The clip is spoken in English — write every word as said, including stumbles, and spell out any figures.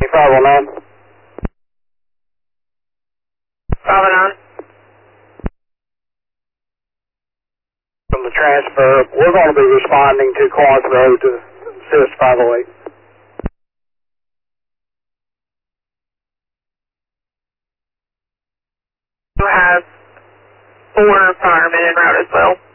five oh nine. five oh nine. From the transfer, we're going to be responding to Corinth Road to assist five oh eight. You have four firemen en route as well.